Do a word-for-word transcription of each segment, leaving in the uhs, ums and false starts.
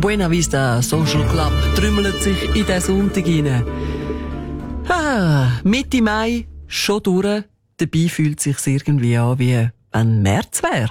Buena Vista Social Club trümmelt sich in den Sonntag hinein. Ah, Mitte Mai, schon durch. Dabei fühlt es sich irgendwie an, wie wenn März wäre.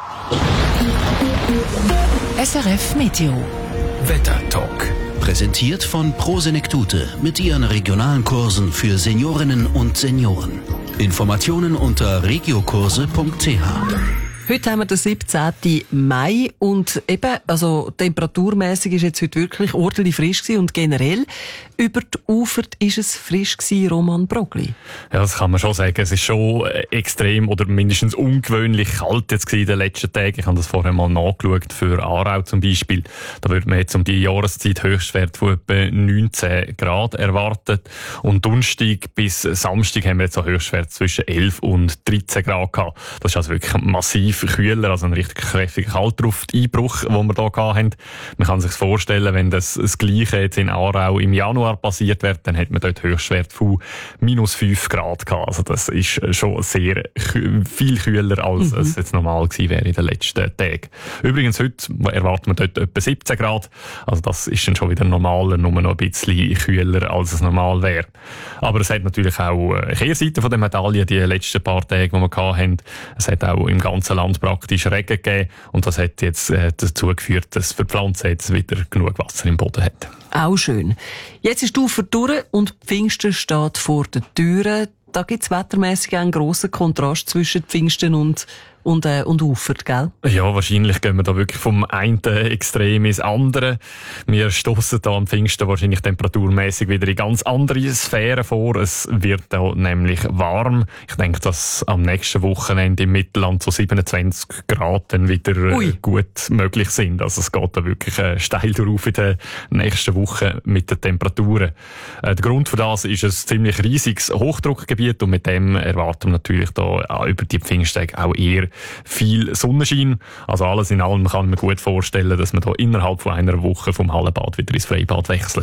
S R F Meteo. Wettertalk. Präsentiert von Prosenektute mit ihren regionalen Kursen für Seniorinnen und Senioren. Informationen unter regiokurse punkt c h. Heute haben wir den siebzehnten Mai und eben, also temperaturmässig ist jetzt heute wirklich ordentlich frisch gewesen und generell über die Ufer ist es frisch gewesen, Roman Brogli. Ja, das kann man schon sagen. Es ist schon extrem oder mindestens ungewöhnlich kalt jetzt in den letzten Tagen. Ich habe das vorher mal nachgeschaut für Aarau zum Beispiel. Da würde man jetzt um die Jahreszeit Höchstwert von etwa neunzehn Grad erwartet. Und Donnerstag bis Samstag haben wir jetzt so Höchstwert zwischen elf und dreizehn Grad gehabt. Das ist also wirklich massiv kühler, also ein richtig kräftiger Kaltlufteinbruch, den wir hier hatten. Man kann sich vorstellen, wenn das, das Gleiche jetzt in Aarau im Januar passiert wird, dann hat man dort Höchstwert von minus fünf Grad gehabt. Also das ist schon sehr viel kühler, als mhm. es jetzt normal gewesen wäre in den letzten Tagen. Übrigens, heute erwartet man dort etwa siebzehn Grad. Also das ist dann schon wieder normaler, nur noch ein bisschen kühler, als es normal wäre. Aber es hat natürlich auch eine Kehrseite von der Medaille, die letzten paar Tage, die wir hatten. Es hat auch im ganzen Land praktisch Regen gegeben und das hat jetzt äh, dazu geführt, dass für die Pflanzen jetzt wieder genug Wasser im Boden hat. Auch schön. Jetzt ist die Ufer durch und Pfingsten steht vor der Tür. Da gibt es wettermässig einen grossen Kontrast zwischen Pfingsten und und, äh, und Ufer, gell? Ja, wahrscheinlich gehen wir da wirklich vom einen Extrem ins andere. Wir stossen da am Pfingsten wahrscheinlich temperaturmäßig wieder in ganz andere Sphären vor. Es wird da nämlich warm. Ich denke, dass am nächsten Wochenende im Mittelland so siebenundzwanzig Grad dann wieder äh, gut möglich sind. Also es geht da wirklich äh, steil drauf in der nächsten Woche mit den Temperaturen. Äh, der Grund für das ist ein ziemlich riesiges Hochdruckgebiet und mit dem erwarten wir natürlich da über die Pfingsttage auch eher viel Sonnenschein. Also alles in allem kann man gut vorstellen, dass man da innerhalb von einer Woche vom Hallenbad wieder ins Freibad wechselt.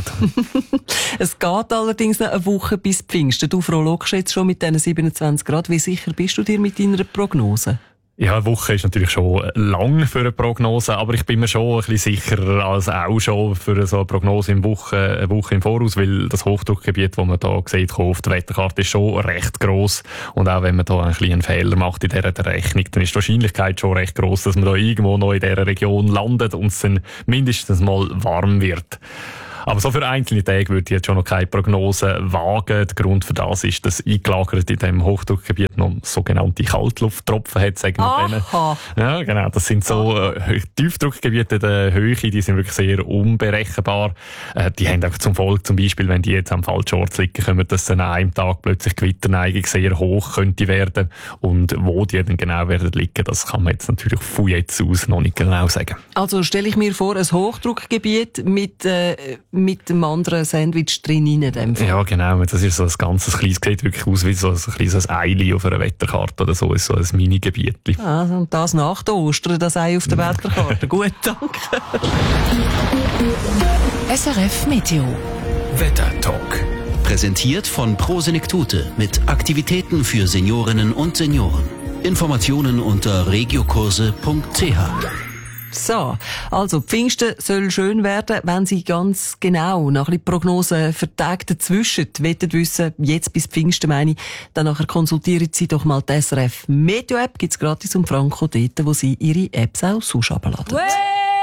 Es geht allerdings noch eine Woche bis Pfingsten. Du frohlockst jetzt schon mit diesen siebenundzwanzig Grad. Wie sicher bist du dir mit deiner Prognose? Ja, eine Woche ist natürlich schon lang für eine Prognose, aber ich bin mir schon ein bisschen sicherer als auch schon für so eine Prognose im Woche, eine Woche im Voraus, weil das Hochdruckgebiet, das man da sieht, auf der Wetterkarte, ist schon recht gross. Und auch wenn man da einen kleinen Fehler macht in dieser Rechnung, dann ist die Wahrscheinlichkeit schon recht gross, dass man da irgendwo noch in dieser Region landet und es dann mindestens mal warm wird. Aber so für einzelne Tage würde ich jetzt schon noch keine Prognose wagen. Der Grund für das ist, dass eingelagert in diesem Hochdruckgebiet noch sogenannte Kaltlufttropfen hat, sagen wir denen. Ja, genau. Das sind so äh, Tiefdruckgebiete in der Höhe, die sind wirklich sehr unberechenbar. Äh, die haben auch zum Folge, zum Beispiel, wenn die jetzt am falschen Ort liegen, kommen, dass dann an einem Tag plötzlich Gewitterneigung sehr hoch könnte werden. Und wo die dann genau werden liegen, das kann man jetzt natürlich von jetzt aus noch nicht genau sagen. Also stelle ich mir vor, ein Hochdruckgebiet mit äh, mit dem anderen Sandwich drin in dem Fall. Ja, genau. Das ist so ein ganzes kleines, sieht wirklich aus wie so ein kleines Eili auf einer Wetterkarte oder so, ist so ein Mini-Gebiet. Ah, und das nach der Ostern, das Ei auf der Wetterkarte. Gut, danke. S R F Meteo. Wettertalk. Präsentiert von Prosenektute mit Aktivitäten für Seniorinnen und Senioren. Informationen unter regiokurse punkt c h. So, also Pfingsten soll schön werden, wenn Sie ganz genau nach ein Prognosen für die Tage dazwischen wollen wissen, jetzt bis Pfingsten meine ich, dann nachher konsultieren Sie doch mal die S R F Meteo App, gibt's gratis um Franco dort, wo Sie Ihre Apps auch sonst runterladen.